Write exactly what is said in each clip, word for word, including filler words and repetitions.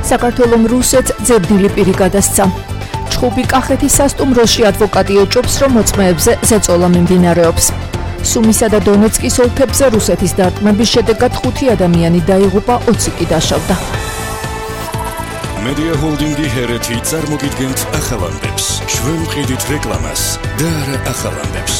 საქართველომ რუსეთს ძებნილი პირი გადასცა. ჩხუბი კახეთის სასტუმროში ადვოკატი ეჭობს, რომ მოწმეებზე ზეწოლა მიმდინარეობს. სუმისა და დონეცკის ოლქებზე რუსეთის დარტყმების შედეგად ხუთი ადამიანი დაიღუპა, ოცი კი დაშავდა. Media Holding-ი ჰერეთი წარმოგიდგენთ ახალამდებს. ჩვენ ვყიდით რეკლამას და არა ახალამდებს.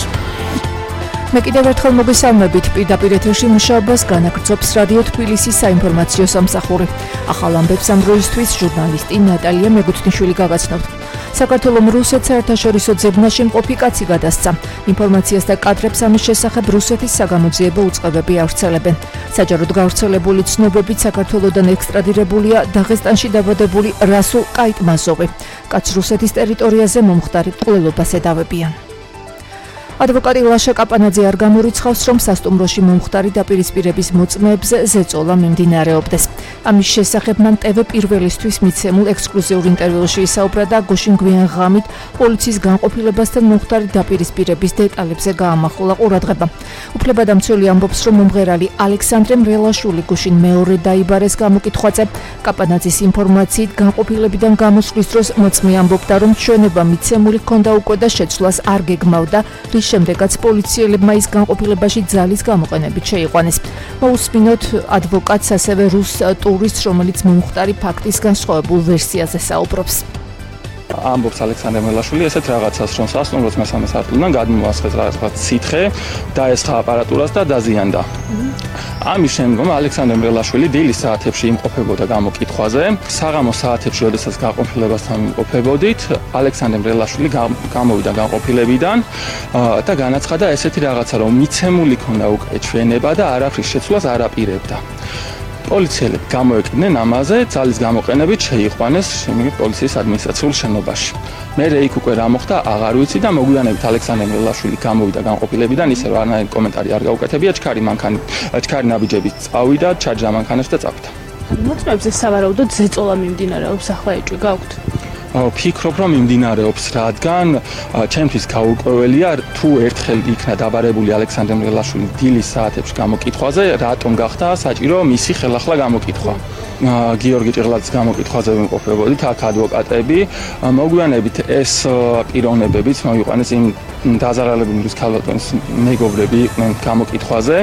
მე კიდევ ერთხელ მოგესალმებით, პირდაპირ ეთერში მუშაობას განაგრძობს რადიო თბილისის საინფორმაციო სამსახური. ახალ ამბებს ამ დროისთვის ჟურნალისტი ნატალია მეგუთნიშვილი გაგაცნობთ. საქართველომ რუსეთს საერთაშორისო ძებნაში მყოფი კაცი გადასცა. ინფორმაციას და კადრებს ამის შესახებ რუსეთის საგამოძიებო უწყებები ავრცელებენ. საჯაროდ გავრცელებული ცნობებით საქართველოდან ექსტრადირებულია დაღესტანში დაბადებული რასულ კაიტმაზოვი. კაცს რუსეთის ტერიტორიაზე მომხდარი ყრილობას ედავებიან. ადვოკატი ლაშა კაპანაძე არ გამორიცხავს, რომ სასტუმროში მომხდარი დაპირისპირების მოწმეებზე ზეწოლა მიმდინარეობდეს. ამის შესახებ მან ტევ პირველისთვის მიცემულ ექსკლუზიურ ინტერვიუში ისაუბრა და გუშინ გვიან ღამით პოლიციის განყოფილებასთან მომხდარი დაპირისპირების დეტალებზე გაამახვილა ყურადღება. უფლებადამცველი ამბობს, რომ მომღერალი ალექსანდრე მრელაშვილი გუშინ მეორე დაიბარეს გამოკითხვაზე. კაპანაძის ინფორმაციით განყოფილებიდან გამოსვლის დროს მოწმე ამბობდა, რომ ჩვენება მიცემული ჰქონდა უკვე და შეცვლას არ გეგმავდა, რის შემდეგაც პოლიციელებმა ის განყოფილებაში ძალის გამოყენებით შეიყვანეს. მოусმინოთ ადვოკატს ასევე რუს ტურისტს, რომელიც მომხდარი ფაქტის განსხვავებულ ვერსიაზე საუბრობს. ამბობს ალექსანდრე მრელაშვილი ესეთ რაღაცას, რომ სასტუმროს მესამე სართულიდან გადმოასხეს რაღაც სითხე, დაესხა აპარატურას და დაზიანდა. ამის შემდგომ ალექსანდრე მრელაშვილი დილის საათებში იმყოფებოდა გამოკითხვაზე. საღამოს საათებში, როდესაც განყოფილებასთან იმყოფებოდით, ალექსანდრე მრელაშვილი გამოვიდა განყოფილებიდან და განაცხადა ესეთი რაღაცა, რომ მიცემული ქონდა უკვე ჩვენება და არაფრის შეცვლას არ აპირებდა. პოლიციელები გამოეკიდნენ ამაზე, ძალის გამოყენებით შეიყვანეს შემდგომ პოლიციის ადმინისტრაციულ შენობაში. მერე იქ უკვე რა მოხდა, აღარ ვიცი და მოგვიანებით ალექსანდრე მრელაშვილი გამოვიდა განყოფილებიდან, ისე რომ არანაირი კომენტარი არ გაუკეთებია, ჩქარი მანქანი, ჩქარი ნაბიჯებით წავიდა, ჩაჯდა მანქანაში და წავიდა. მოწმეებზე სავარაუდოდ ზეწოლა მიმდინარეობს, ახლა ეჭვი გაქვთ? ფიქრობ, რომ მიმდინარეობს, რადგან ჩემთვის გაურკვეველია, თუ ერთხელ იქნა დაბარებული ალექსანდრე მრელაშვილი დილის საათებში გამოკითხვაზე, რატომ გახდა საჭირო მისი ხელახლა გამოკითხვა. გიორგი ჭიღლაძის გამოკითხვაზე ვიმყოფებოდით, აქ ადვოკატები, მოგვიანებით ეს პიროვნებებიც მოიყვანეს იმ დაზარალებულ რუს ქალბატონის მეგობრები იყვნენ გამოკითხვაზე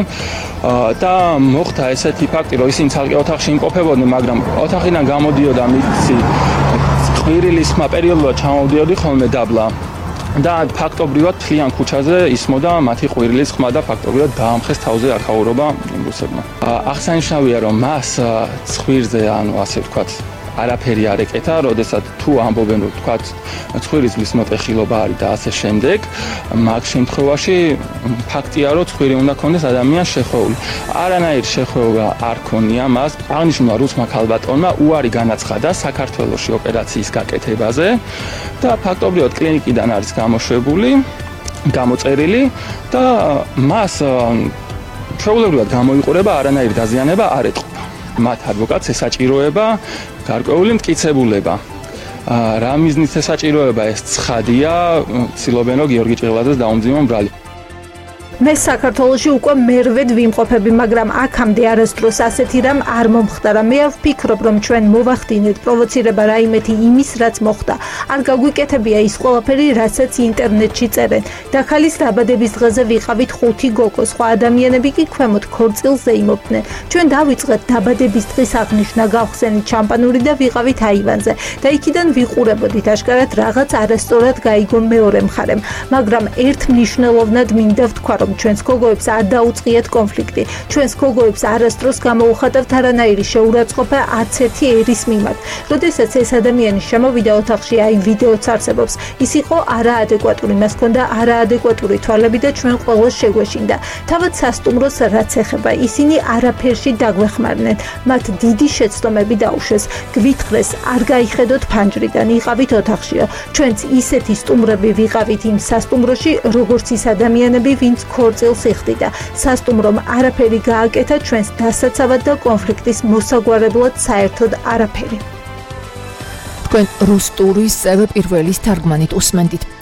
და მოხდა ესეთი ფაქტი, რომ ისინი ცალკე ოთახში იმყოფებოდნენ, მაგრამ ოთახიდან გამოდიოდა მიწი ყვირილისმა პერიოდულად ჩამოვდიოდი ხოლმე დაბლა და ფაქტობრივად მთლიან ქუჩაზე ისმოდა მათი ყვირილის ხმა და ფაქტობრივად დაამხეს თავზე აქაურობა რუსებმა. აღსანიშნავია, რომ მას ცხვირზე, ანუ ასე ვთქვათ, არაფერი არ ეკეთა, როდესაც თუ ამბობენ, რომ ვთქვათ, ცხვირის მოტეხილობა არის და ასე შემდეგ, მაგ შემთხვევაში ფაქტია, რომ ცხვირი უნდა ქონდეს ადამიანს შეხვეული. არანაირი შეხვევა არ ქონია მას. აღნიშნულმა რუსმა ქალბატონმა უარი განაცხადა საქართველოში ოპერაციის გაკეთებაზე და ფაქტობრივად კლინიკიდან არის გამოშვებული, გამოწერილი და მას ჩვეულებრივად გამოიყურება, არანაირი დაზიანება არ ეტყობა. მათ ადვოკატს ესაჭიროება გარკვეული მტკიცებულება. რა მიზნით ესაჭიროება, ეს ცხადია, ცდილობენ რომ გიორგი ჭიღლაძეს დაუმძიმონ ბრალი. მე საქართველოში უკვე მერვედ ვიმყოფები, მაგრამ აქამდე არასდროს ასეთი რამ არ მომხდარა. მე არ ვფიქრობ, რომ ჩვენ მოვახდინეთ პროვოცირება რაიმეთი იმის, რაც მოხდა. არ გაგვიკეთებია ის ყველაფერი, რასაც ინტერნეტში წერენ. დაქალის დაბადების დღეზე ვიყავით ხუთი გოგო, სხვა ადამიანები კი ქვემოთ ქორწილზე იმობდნენ. ჩვენ დავიწყეთ დაბადების დღის აღნიშვნა, გავხსენით შამპანური და ვიყავით აივანზე და იქიდან ვიყურებოდით. აშკარად რაღაც არასწორად გაიგო მეორე მხარემ, მაგრამ ერთ მნიშვნელოვნად მინდა ვთქვა, რომ ჩვენს გოგოებს არ დაუწყიათ კონფლიქტი. ჩვენს გოგოებს არასდროს გამოუხატავთ არანაირი შეურაცხყოფა არც ერთი ერის მიმართ. როდესაც ეს ადამიანი შემოვიდა ოთახში, აი ვიდეოც არსებობს, ის იყო არაადეკვატური, მას ჰქონდა არაადეკვატური თვალები და ჩვენ ყველას შეგვეშინდა. თავად სასტუმროს რაც ეხება, ისინი არაფერში დაგვეხმარნენ. მათ დიდი შეცდომები დაუშვეს. გვითხრეს, არ გაიხედოთ ფანჯრიდან, იყავით ოთახშიო. ჩვენც ისეთი სტუმრები ვიყავით იმ სასტუმროში, როგორც ის ადამიანები, ვინც ქორწილს იხდიდა. სასტუმრომ არაფერი გააკეთა ჩვენს დასაცავად და კონფლიქტის მოსაგვარებლად საერთოდ არაფერი. თქვენ რუს ტურის პირველის თარგმანით უსმენდით.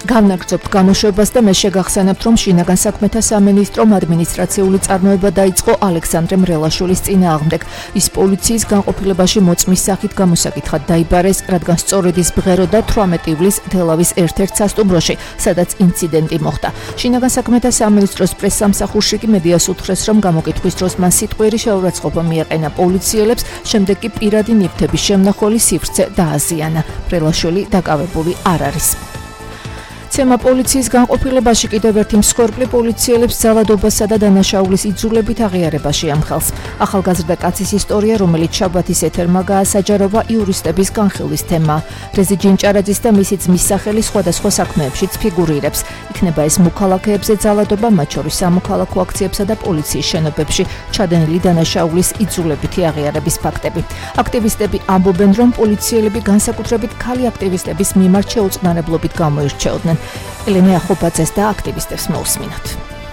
Განაგრძობთ გამოშვებას და მე შეგახსენებთ, რომ შინაგან საქმეთა სამინისტრომ ადმინისტრაციული წარმოება დაიწყო ალექსანდრე მრელაშვილის წინააღმდეგ. ის პოლიციის განყოფილებაში მოწმის სახით გამოსაკითხად დაიბარეს, რადგან სწორედ ის ბღეროდა თვრამეტი ივლისს თელავის ერთ-ერთ სასტუმროში, სადაც ინციდენტი მოხდა. შინაგან საქმეთა სამინისტროს პრესსამსახურში კი მედიას უთხრეს, რომ გამოკითხვის დროს მან სიტყვიერი შეურაცხყოფა მიაყენა პოლიციელებს, შემდეგ კი პირადი ნივთების შემნახველი სივრცე დააზიანა. მრელაშვილი დაკავებული არ არის. ცემა პოლიციის განყოფილებაში კიდევ ერთი მსხვერპლი პოლიციელებს ძალადობასა და დანაშაულის იძულებით აღიარებაში ამხელს. ახალგაზრდა კაცის ისტორია, რომელიც შაბათის ეთერმა გაასაჯაროვა, იურისტების განხილვის თემაა. რეზი ჯინჭარაძის და მისი ძმის სახელი სხვადასხვა საქმეებშიც ფიგურირებს. იქნება ეს მოქალაქეებზე ძალადობა, მათ შორის სამოქალაქო აქციებსა და პოლიციის შენობებში ჩადენილი დანაშაულის იძულებითი აღიარების ფაქტები. აქტივისტები ამბობენ, რომ პოლიციელები განსაკუთრებით ქალი აქტივისტების მიმართ შეუწყნარებლობით გამოირჩეოდნენ. ელენე ახობაძეს და აქტივისტებს მოусმინოთ.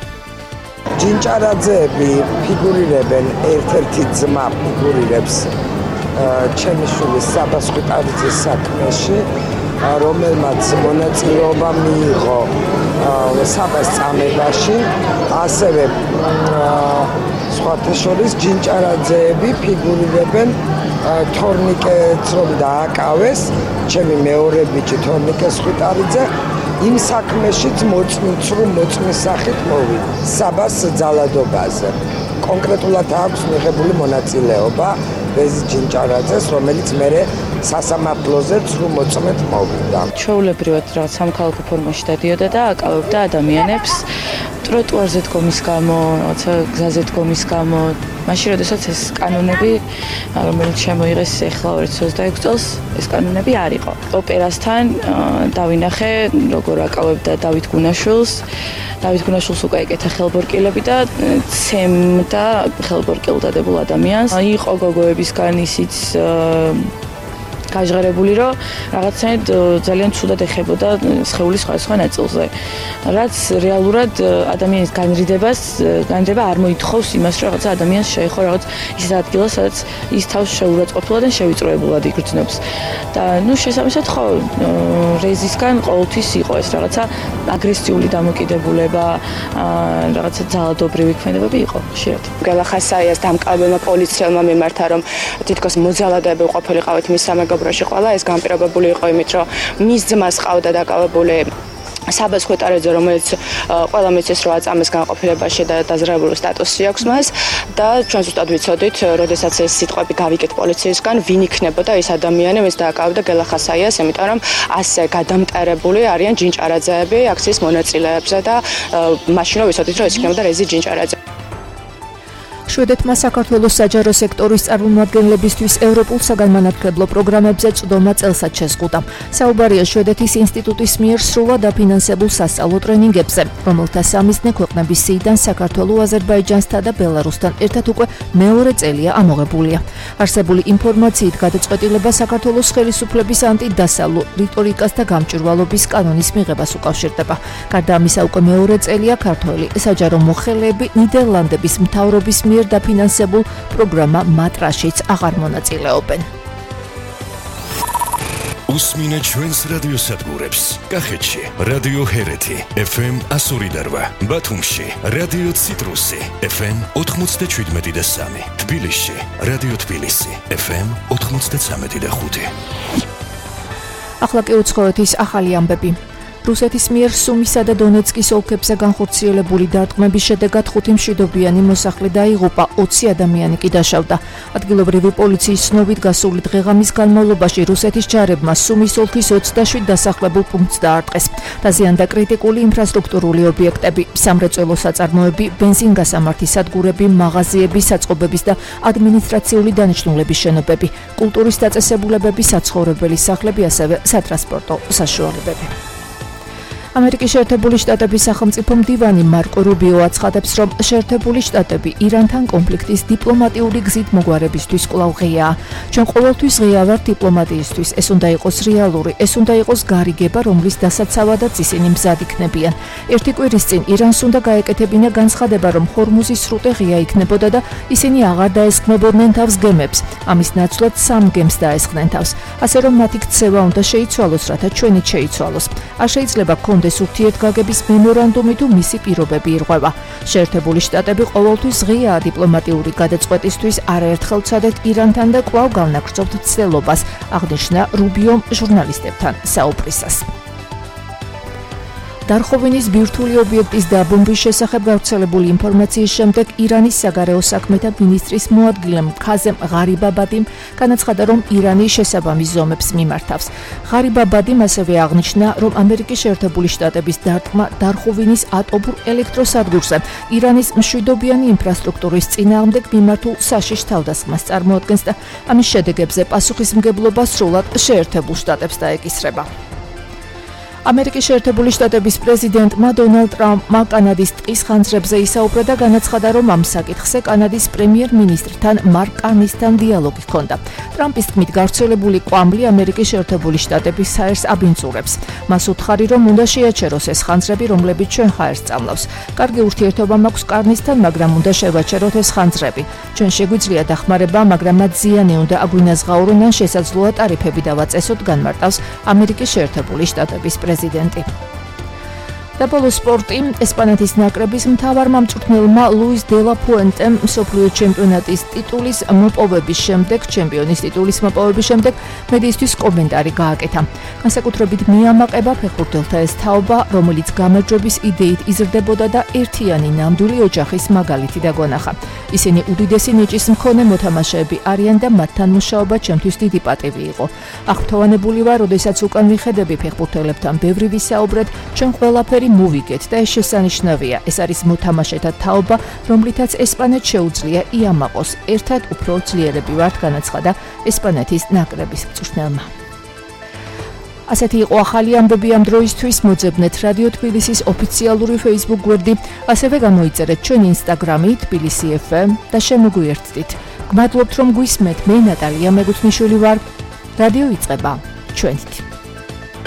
ჯინჭარაძეები ფიგურირებენ, ერთ-ერთი ძმა ფიგურირებს ჩემი შვილის საბას ხუტარიძის საქმეში, რომელმაც მონაწილეობა მიიღო საბას წამებაში, ასევე სხვათა შორის ჯინჭარაძეები ფიგურირებენ თორნიკეც რომ დააკავეს, ჩემი მეორე ბიჭი თორნიკეს ხუტარიძე იმ საქმეშიც მოწმიცრუ მოწმის სახით მოვიდა საბას ძალადობაზე. კონკრეტულად აქვს მიღებული მონაწილეობა რეზი ჯინჭარაძეს, რომელიც მერე სასამართლოზე ცრუ მოწმეთ მოვიდა. ჩვეულებრივად რაღაც სამოქალაქო ფორმაში დადიოდა და აკავებდა ადამიანებს ტროტუარზე დგომის გამო, რაღაცა გზაზე დგომის გამო. მაშინ როდესაც ეს კანონები, რომელიც შემოიღეს ახლა ორი ათას ოცდაექვსი წელს, ეს კანონები არ იყო. ოპერასთან დავინახე, როგორ აკავებდა დავით გუნაშვილს. დავით გუნაშვილს უკვე ეკეთა ხელბორკილები და ცემდა ხელბორკილდადებულ ადამიანს. იყო გოგოებისგან ისიც გაჟღერებული, რომ რაღაცნაირად ძალიან ცუდად ეხებოდა სხეულის სხვადასხვა ნაწილზე. რაც რეალურად ადამიანის განრიდებას, განრიდება არ მოითხოვს იმას, რომ რაღაცა ადამიანს შეეხო რაღაც ისეთ ადგილას, სადაც ის თავს შეურაცხყოფილად და შევიწროებულად იგრძნობს. და ნუ შესაბამისად ხო, რეზისგან ყოველთვის იყო ეს რაღაცა აგრესიული დამოკიდებულება, რაღაცა ძალადობრივი ქმედებები იყო ხშირად. გელახასაიას დამკავებელმა პოლიციელმა მიმართა, რომ თითქოს მოძალადებული ყოფილიყავით მის სამეგობროში ყველა, ეს განპირობებული იყო იმით, რომ მის ძმას ყავდა დაკავებული საბას ხუტარიძე, რომელიც ყველა მიცის რა წამის განყოფილებაში და დაზრებული სტატუსი აქვს მას და ჩვენ ზუსტად ვიცოდით, როდესაც ეს სიტყვები გავიგეთ პოლიციისგან, ვინ იქნებოდა ეს ადამიანი, ვინც დააკავებდა გელახასაიას, იმიტომ რომ ასე გადამტარებული არიან ჯინჭარაძეები აქციის მონაწილეებზე და მაშინ ვიცოდით, რომ ეს იქნებოდა რეზი ჯინჭარაძე. შვედეთმა საქართველოს საჯარო სექტორის წარმომადგენლებისთვის ევროპულ საგანმანათლებლო პროგრამებზე წვდომა წელსაც შეზღუდა. საუბარია შვედეთის ინსტიტუტის მიერ სრულად დაფინანსებულ სასწავლო ტრენინგებზე, რომელთა სამიზნე ქვეყნების სიიდან საქართველოს, აზერბაიჯანსთან და ბელარუსთან ერთად უკვე მეორე წელია ამოღებულია. არსებული ინფორმაციით გადაწყვეტილება საქართველოს ხელისუფლების ანტიდასავლო რიტორიკას და გამჭვირვალობის კანონის მიღებას უკავშირდება. გარდა ამისა, უკვე მეორე წელია ქართველი საჯარო მოხელეები ნიდერლანდების მთავრობის მიერ დაფინანსებულ პროგრამა მატრაშიც აღარ მონაწილეობენ. უსმინეთ ჩვენს რადიოსადგურებს. კახეთში რადიო ჰერეთი ეფ ემ ასორი და რვა, ბათუმში რადიო ციტრუსი ეფ ემ ოთხმოცდაშვიდმეტი და სამი, თბილისში რადიო თბილისი ეფ ემ ოთხმოცდაცამეტი და ხუთი. ახლა კი უცხოეთის ახალი ამბები. რუსეთის მიერ სუმისა და დონეცკის ოლქებზე განხორციელებული დარტყმების შედეგად ხუთი მშვიდობიანი მოსახლე დაიღუპა, ოცი ადამიანი კი დაშავდა. ადგილობრივი პოლიციის ცნობით გასული დღეღამის განმავლობაში რუსეთის ჯარებმა სუმის ოლქის ოცდაშვიდ დასახლებულ პუნქტს დაარტყეს. დაზიანდა კრიტიკული ინფრასტრუქტურული ობიექტები, სამრეწველო საწარმოები, ბენზინგასამართი სადგურები, მაღაზიები, საწყობების და ადმინისტრაციული დანიშნულების შენობები, კულტურის დაწესებულებები, საცხოვრებელი სახლები, ასევე სატრანსპორტო საშუალებები. ამერიკის შეერთებული შტატების სახელმწიფო მდივანი მარკო რუბიო აცხადებს, რომ შეერთებული შტატები ირანთან კონფლიქტის დიპლომატიური გზით მოგვარებისთვის კვლავ ღიაა. ჩვენ ყოველთვის ღია ვართ დიპლომატიისთვის. ეს უნდა იყოს რეალური, ეს უნდა იყოს გარიგება, რომლის დასაცავადაც ისინი მზად იქნებიან. ერთი კვირის წინ ირანს უნდა გაეკეთებინა განცხადება, რომ ჰორმუზის სრუტე ღია იქნებოდა და ისინი აღარ დაესხმებოდნენ თავს გემებს. ამის ნაცვლად სამ გემს დაესხნენ თავს. ასე რომ მათი ქცევა უნდა შეიცვალოს, რათა ჩვენით შეიცვალოს. არ შეიძლება გქონდეს ურთიერთგაგების მემორანდუმი თუ მისი პირობები ირღვევა. შეერთებული შტატები ყოველთვის ღიაა დიპლომატიური გადაწყვეტისთვის, არაერთხელ ვცადეთ ირანთან და კვლავ გავნაგრძობთ ცდილობას, აღნიშნა რუბიომ ჟურნალისტებთან საუბრისას. დარხოვინის ბირთვული ობიექტის დაბომბვის შესახებ გავრცელებული ინფორმაციის შემდეგ ირანის საგარეო საქმეთა მინისტრის მოადგილემ ქაზემ ღარიბაბადიმ განაცხადა, რომ ირანი შესაბამის ზომებს მიმართავს. ღარიბაბადიმ ასევე აღნიშნა, რომ ამერიკის შეერთებული შტატების დარტყმა დარხოვინის ატომურ ელექტროსადგურზე ირანის მშვიდობიანი ინფრასტრუქტურის წინააღმდეგ მიმართულ საშიშ თავდასხმას წარმოადგენს და ამის შედეგებზე პასუხისმგებლობა სრულად შეერთებულ შტატებს დაეკისრება. ამერიკის შეერთებული შტატების პრეზიდენტმა დონალდ ტრამპმა კანადის ტყის ხანძრებზე ისაუბრა და განაცხადა, რომ ამ საკითხზე კანადის პრემიერ-მინისტრთან მარკ კარნისთან დიალოგი ჰქონდა. ტრამპის თქმით, გავრცელებული კვამლი ამერიკის შეერთებული შტატების ჰაერს აბინძურებს. მას უთხარი, რომ უნდა შეაჩეროს ეს ხანძრები, რომლებიც ჩვენ ჰაერს წამლავს. კარგი ურთიერთობა მაქვს კარნისთან, მაგრამ უნდა შევაჩეროთ ეს ხანძრები. ჩვენ შეგვიძლია დახმარება, მაგრამ მათ ზიანი უნდა აგვინაზღაურონ ან შესაძლოა ტარიფები დავაწესოთ, განმარტავს ამერიკის შეერთებული შტატების პრეზიდენტი. და ბოლო სპორტი, ესპანეთის ნაკრების მთავარმა მწვრთნელმა ლუის დე ლა ფუენტემ მსოფლიო ჩემპიონატის ტიტულის მოპოვების შემდეგ, ჩემპიონის ტიტულის მოპოვების შემდეგ მედიისთვის კომენტარი გააკეთა. განსაკუთრებით მიამაყება ფეხბურთელთა ეს თაობა, რომელიც გამარჯვების იდეით იზრდებოდა და ერთიანი ნამდვილი ოჯახის მაგალითი დაგვანახა. ისინი უდიდესი ნიჭის მქონე მოთამაშეები არიან და მათთან მუშაობა ჩემთვის დიდი პატივი იყო. აღფრთოვანებული ვარ, როდესაც უკან ვიხედები ფეხბურთელებთან ბევრი ვისაუბრეთ, ჩვენ ყველაფერი მოვიგეთ და ეს შესანიშნავია. ეს არის მოთამაშეთა თაობა, რომლითაც ესპანეთს შეუძლია იამაყოს. ერთად უფრო ძლიერები ვართ, განაცხადა ესპანეთის ნაკრების მწვრთნელმა. ასეთი იყო ახალი ამბები ამ დროისთვის. მოძებნეთ რადიო თბილისის ოფიციალური Facebook გვერდი, ასევე გამოიწერეთ ჩვენ Instagram-ი თბილისი ეფ ემ და შემოგვიერთდით. გმადლობთ, რომ გვისმენთ. მე ნატალია მეგუთმიშვილი ვარ. რადიო იწყება ჩვენით.